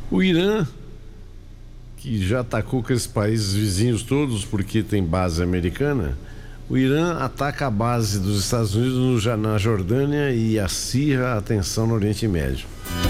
O Irã, que já atacou com esses países vizinhos todos porque tem base americana, o Irã ataca a base dos Estados Unidos na Jordânia e acirra a tensão no Oriente Médio.